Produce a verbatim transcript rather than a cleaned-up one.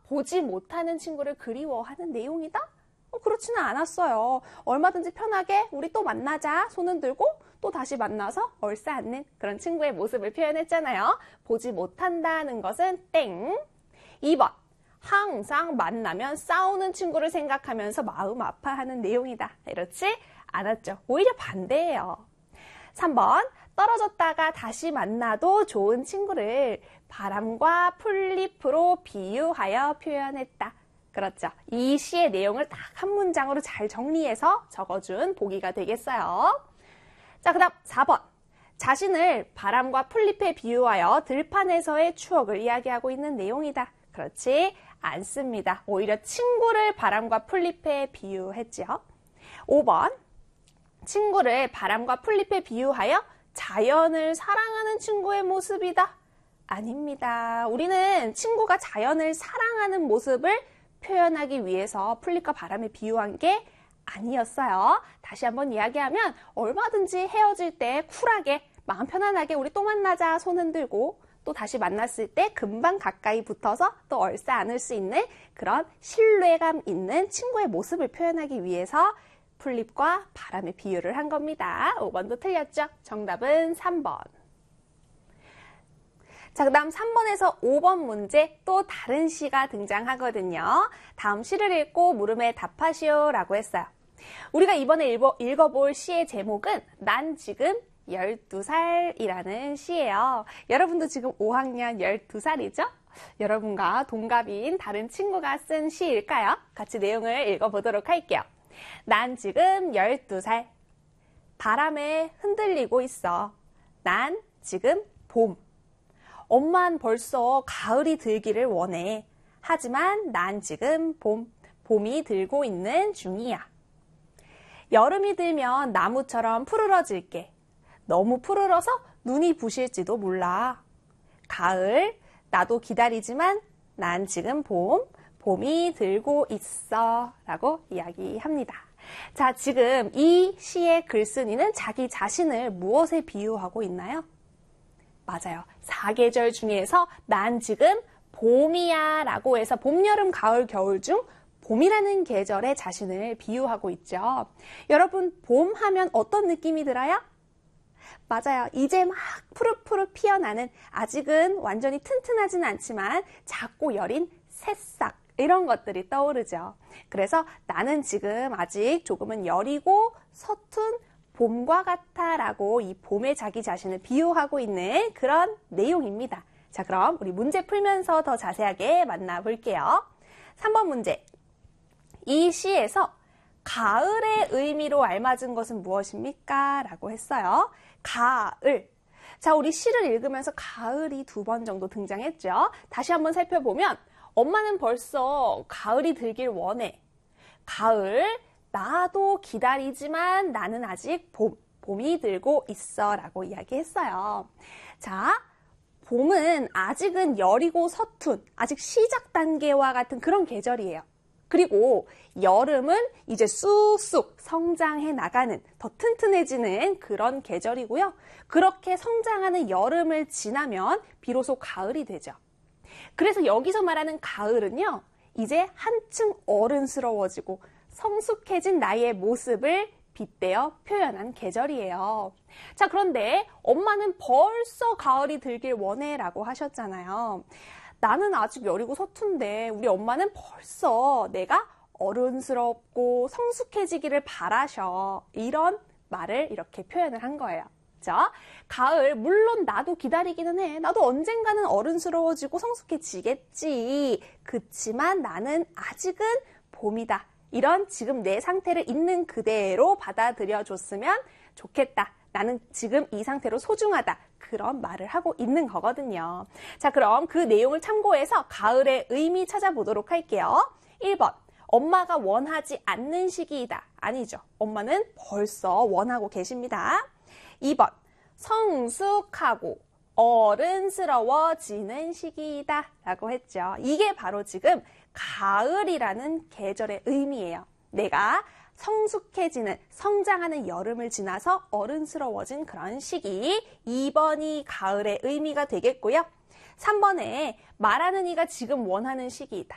보지 못하는 친구를 그리워하는 내용이다? 어, 그렇지는 않았어요. 얼마든지 편하게 우리 또 만나자 손은 들고 또 다시 만나서 얼싸안는 그런 친구의 모습을 표현했잖아요. 보지 못한다는 것은 땡. 이 번. 항상 만나면 싸우는 친구를 생각하면서 마음 아파하는 내용이다. 이렇지 않았죠. 오히려 반대예요. 삼 번. 떨어졌다가 다시 만나도 좋은 친구를 바람과 풀잎으로 비유하여 표현했다. 그렇죠. 이 시의 내용을 딱 한 문장으로 잘 정리해서 적어준 보기가 되겠어요. 자, 그 다음 사 번. 자신을 바람과 풀잎에 비유하여 들판에서의 추억을 이야기하고 있는 내용이다. 그렇지 않습니다. 오히려 친구를 바람과 풀잎에 비유했죠. 오 번. 친구를 바람과 풀잎에 비유하여 자연을 사랑하는 친구의 모습이다. 아닙니다. 우리는 친구가 자연을 사랑하는 모습을 표현하기 위해서 풀잎과 바람에 비유한 게 아니었어요. 다시 한번 이야기하면 얼마든지 헤어질 때 쿨하게 마음 편안하게 우리 또 만나자 손 흔들고 또 다시 만났을 때 금방 가까이 붙어서 또 얼싸 안을 수 있는 그런 신뢰감 있는 친구의 모습을 표현하기 위해서 풀잎과 바람의 비유를 한 겁니다. 오 번도 틀렸죠? 정답은 삼 번. 자, 그 다음 삼 번에서 오 번 문제 또 다른 시가 등장하거든요. 다음 시를 읽고 물음에 답하시오 라고 했어요. 우리가 이번에 읽어, 읽어볼 시의 제목은 난 지금 열두 살이라는 시예요. 여러분도 지금 오 학년 열두 살이죠? 여러분과 동갑인 다른 친구가 쓴 시일까요? 같이 내용을 읽어보도록 할게요. 난 지금 열두 살. 바람에 흔들리고 있어. 난 지금 봄. 엄만 벌써 가을이 들기를 원해. 하지만 난 지금 봄, 봄이 들고 있는 중이야. 여름이 들면 나무처럼 푸르러질게. 너무 푸르러서 눈이 부실지도 몰라. 가을, 나도 기다리지만 난 지금 봄, 봄이 들고 있어 라고 이야기합니다. 자, 지금 이 시의 글쓴이는 자기 자신을 무엇에 비유하고 있나요? 맞아요. 사계절 중에서 난 지금 봄이야 라고 해서 봄, 여름, 가을, 겨울 중 봄이라는 계절에 자신을 비유하고 있죠. 여러분, 봄 하면 어떤 느낌이 들어요? 맞아요. 이제 막 푸릇푸릇 피어나는 아직은 완전히 튼튼하진 않지만 작고 여린 새싹 이런 것들이 떠오르죠. 그래서 나는 지금 아직 조금은 여리고 서툰 봄과 같아 라고 이 봄에 자기 자신을 비유하고 있는 그런 내용입니다. 자, 그럼 우리 문제 풀면서 더 자세하게 만나볼게요. 삼 번 문제. 이 시에서 가을의 의미로 알맞은 것은 무엇입니까? 라고 했어요. 가을. 자, 우리 시를 읽으면서 가을이 두 번 정도 등장했죠. 다시 한번 살펴보면 엄마는 벌써 가을이 들길 원해. 가을, 나도 기다리지만 나는 아직 봄, 봄이 들고 있어 라고 이야기했어요. 자, 봄은 아직은 여리고 서툰, 아직 시작 단계와 같은 그런 계절이에요. 그리고 여름은 이제 쑥쑥 성장해 나가는, 더 튼튼해지는 그런 계절이고요. 그렇게 성장하는 여름을 지나면 비로소 가을이 되죠. 그래서 여기서 말하는 가을은요, 이제 한층 어른스러워지고 성숙해진 나의 모습을 빗대어 표현한 계절이에요. 자, 그런데 엄마는 벌써 가을이 들길 원해 라고 하셨잖아요. 나는 아직 여리고 서툰데 우리 엄마는 벌써 내가 어른스럽고 성숙해지기를 바라셔. 이런 말을 이렇게 표현을 한 거예요. 자, 가을, 물론 나도 기다리기는 해. 나도 언젠가는 어른스러워지고 성숙해지겠지. 그치만 나는 아직은 봄이다. 이런 지금 내 상태를 있는 그대로 받아들여 줬으면 좋겠다. 나는 지금 이 상태로 소중하다. 그런 말을 하고 있는 거거든요. 자, 그럼 그 내용을 참고해서 가을의 의미 찾아보도록 할게요. 일 번, 엄마가 원하지 않는 시기이다. 아니죠. 엄마는 벌써 원하고 계십니다. 이 번, 성숙하고 어른스러워지는 시기이다 라고 했죠. 이게 바로 지금 가을이라는 계절의 의미예요. 내가 성숙해지는, 성장하는 여름을 지나서 어른스러워진 그런 시기. 이 번이 가을의 의미가 되겠고요. 삼 번에 말하는 이가 지금 원하는 시기이다.